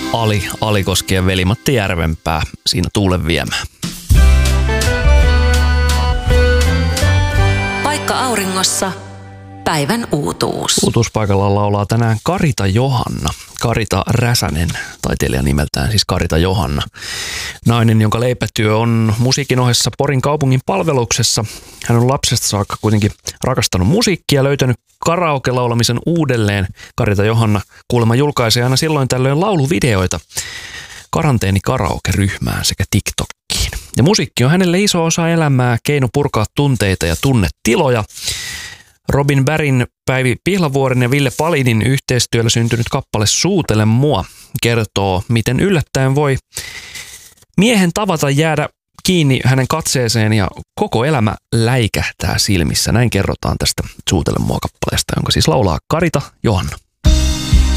Alikoski ja veli-Matti Järvenpää siinä tuulen viemään. Paikka auringossa. Päivän uutuus. Uutuuspaikalla laulaa tänään Karita Johanna. Karita Räsänen, taiteilija nimeltään siis Karita Johanna. Nainen, jonka leipätyö on musiikin ohessa Porin kaupungin palveluksessa. Hän on lapsesta saakka kuitenkin rakastanut musiikkia ja löytänyt karaoke-laulamisen uudelleen. Karita Johanna kuulemma julkaisee aina silloin tällöin lauluvideoita karanteeni karaoke-ryhmään sekä TikTokkiin. Ja musiikki on hänelle iso osa elämää, keino purkaa tunteita ja tunnetiloja. Robin Bergin, Päivi Pihlavuoren ja Ville Palinin yhteistyöllä syntynyt kappale Suutele mua kertoo, miten yllättäen voi miehen tavata jäädä kiinni hänen katseeseen ja koko elämä läikähtää silmissä. Näin kerrotaan tästä Suutele mua -kappaleesta, jonka siis laulaa Karita Johanna.